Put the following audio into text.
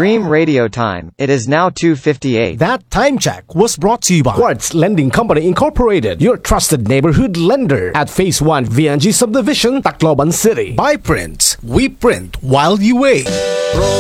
Dream Radio Time. It is now 2:58. That time check was brought to you by Quartz Lending Company Incorporated, your trusted neighborhood lender at Phase 1 VNG Subdivision, Tacloban City. By Print. We print while you wait.